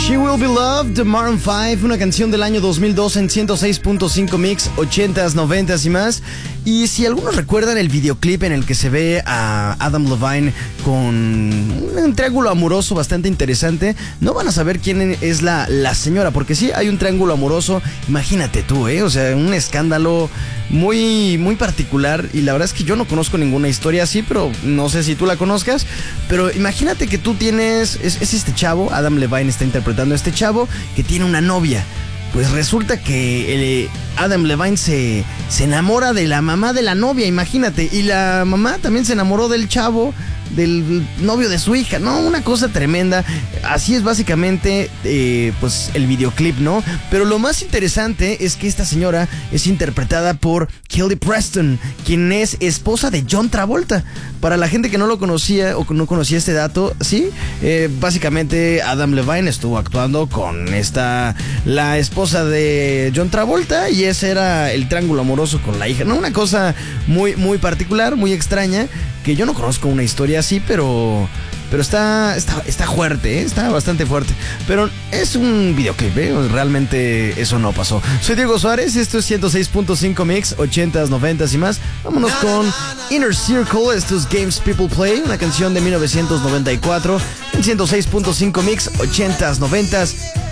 She Will Be Loved, Maroon 5, una canción del año 2002 en 106.5 Mix, 80s, 90s y más. Y si algunos recuerdan el videoclip en el que se ve a Adam Levine con un triángulo amoroso bastante interesante, no van a saber quién es la señora, porque sí, hay un triángulo amoroso, imagínate tú, o sea, un escándalo muy, muy particular, y la verdad es que yo no conozco ninguna historia así, pero no sé si tú la conozcas, pero imagínate que tú tienes, es este chavo, Adam Levine está interpretando a este chavo que tiene una novia. Pues resulta que Adam Levine se enamora de la mamá de la novia, imagínate. Y la mamá también se enamoró del chavo, del novio de su hija, ¿no? Una cosa tremenda. Así es básicamente, pues, el videoclip, ¿no? Pero lo más interesante es que esta señora es interpretada por Kelly Preston, quien es esposa de John Travolta. Para la gente que no lo conocía o que no conocía este dato, sí, básicamente Adam Levine estuvo actuando con la esposa de John Travolta, y ese era el triángulo amoroso con la hija, ¿no? Una cosa muy, muy particular, muy extraña, que yo no conozco una historia así, pero está fuerte, está bastante fuerte. Pero es un videoclip, realmente eso no pasó. Soy Diego Suárez, esto es 106.5 Mix, 80s, 90s y más. Vámonos con Inner Circle, estos Games People Play, una canción de 1994 en 106.5 Mix, 80s, 90s